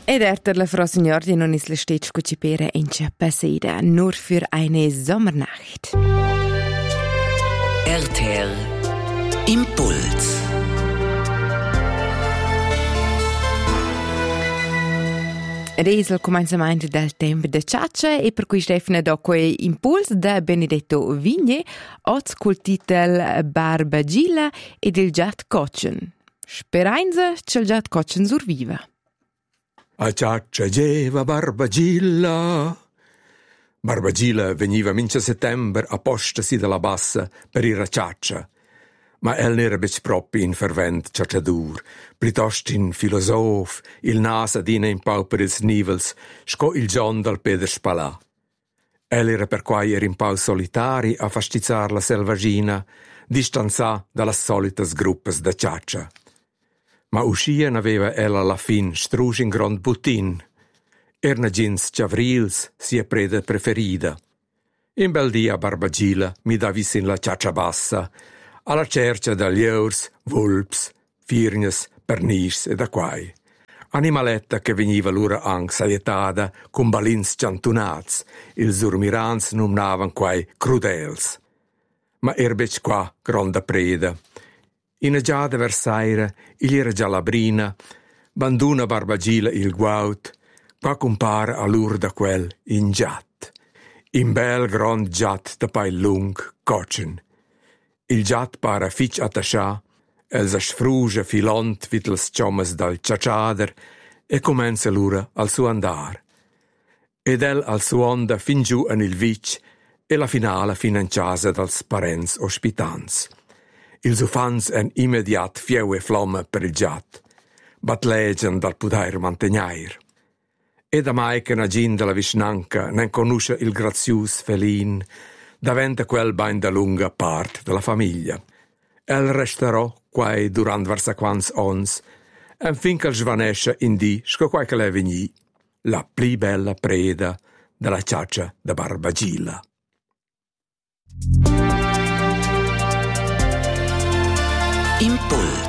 Ed la Frau Signor, die non ist le stets cucipere in Passida, nur für eine Sommernacht. RTL Impuls. Adesso il cominciamento del tempo de ciaccia e per cui Stefano do quei impuls da Benedetto Vigne, oz col titel Barbagilla ed il Giat Cocchen. Speranza c'è il Giat Cocchen surviva. A ciaccia geva Barbagilla. Barbagilla veniva mince settembre appostasi dalla bassa per ir a ciaccia. Ma el n'era bec propi in fervent ciacciadur, plitost in filosof, il nasa dina in pau per ils nivels, sco il John dal peder spalà. El era per quai in pau solitari a fastizzar la selvagina, distanzà dalla solitas gruppas da ciaccia. Ma uscien aveva el alla fin strusch in grand butin. Erna gins ciavrils sia preda preferida. In bel dia Barbagilla mi davis in la ciaccia bassa, alla cercia da lieurs, vulps, firgnes, pernis ed aquai. Animaletta che veniva l'ura ang saietada con balins ciantunats, ils urmirans numnavan quai crudels. Ma erbec qua gronda preda. In a giada versaire, il era già la brina, banduna Barbagilla il guaut, qua compara all'ur da quel in giat. In bel grand giat da pai lung, cocen. Il giat para fitch attaschà, els a sfrugia filont vid las ciommas dal ciacciader e comenza l'ura al suo andar. Ed el al suo onda fin giù en il vic e la finala fin en casa dals parents ospitans. Ils ufans en immediat fieu e flomma per il giat, batlegen dal pudair mantegnair. Ed a mai che na gin della visnanca nen conosce il grazius felin, daventa quel bain da lunga part della famiglia. El resterò quai durant versa quans ons, en fin che svanesce in di sco quai che le vegni, la pli bella preda della ciaccia da Barbagilla. Impuls.